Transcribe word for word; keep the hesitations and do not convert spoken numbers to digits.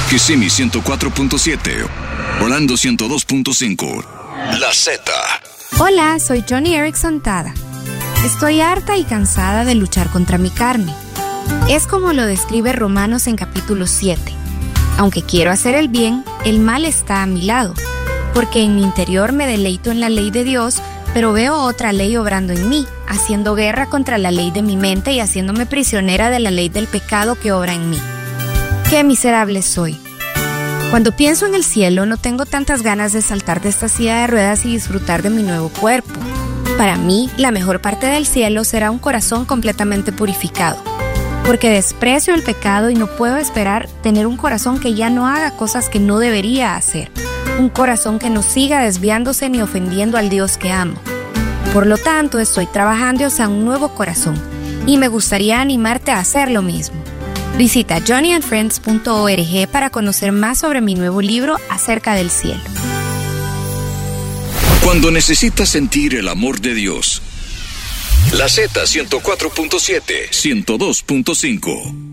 Kissimmee ciento cuatro punto siete, Orlando ciento dos punto cinco. La Z. Hola, soy Johnny Erickson Tada. Estoy harta y cansada de luchar contra mi carne. Es como lo describe Romanos en capítulo siete. Aunque quiero hacer el bien, el mal está a mi lado, porque en mi interior me deleito en la ley de Dios, pero veo otra ley obrando en mí, haciendo guerra contra la ley de mi mente y haciéndome prisionera de la ley del pecado que obra en mí. ¡Qué miserable soy! Cuando pienso en el cielo, no tengo tantas ganas de saltar de esta silla de ruedas y disfrutar de mi nuevo cuerpo. Para mí, la mejor parte del cielo será un corazón completamente purificado, porque desprecio el pecado y no puedo esperar tener un corazón que ya no haga cosas que no debería hacer, un corazón que no siga desviándose ni ofendiendo al Dios que amo. Por lo tanto, estoy trabajando hacia un nuevo corazón y me gustaría animarte a hacer lo mismo. Visita johnny and friends punto org para conocer más sobre mi nuevo libro acerca del cielo. Cuando necesitas sentir el amor de Dios. La Z ciento cuatro punto siete, ciento dos punto cinco.